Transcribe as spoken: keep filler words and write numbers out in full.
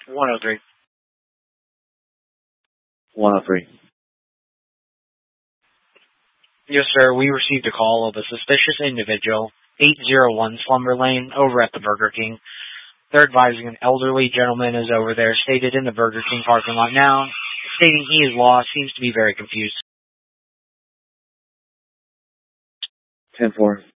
one oh three. one oh three. Yes, sir. We received a call of a suspicious individual, eight oh one Slumber Lane, over at the Burger King. They're advising an elderly gentleman is over there, stated in the Burger King parking lot now, stating he is lost, seems to be very confused. ten four.